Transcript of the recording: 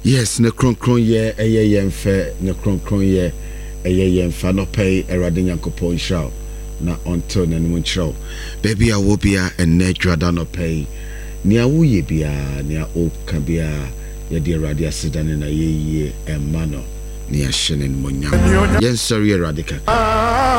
Yes, ne kronkron ye eye yemfe ne kronkron ye eye yemfa no pay Awurade Nyankopɔn nhyira na until na mu nhyira baby a wo bia enne dwada no pay nia wo ye bia nia o ka bia ye de Awurade asedane na ye emma no nia hyene no nyam yen sorry Awurade ka